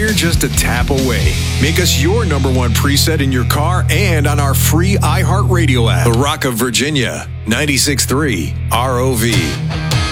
We're just a tap away. Make us your number one preset in your car and on our free iHeartRadio app. The Rock of Virginia, 96.3 ROV.